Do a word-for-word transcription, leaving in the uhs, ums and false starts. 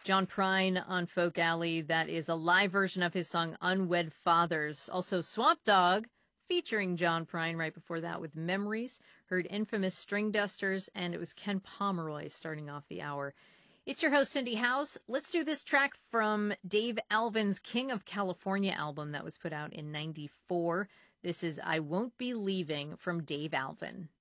John Prine on Folk Alley. That is a live version of his song Unwed Fathers. Also Swamp Dogg featuring John Prine right before that with Memories. Heard Infamous String Dusters, and it was Ken Pomeroy starting off the hour. It's your host, Cindy House. Let's do this track from Dave Alvin's King of California album that was put out in ninety-four. This is I Won't Be Leaving from Dave Alvin.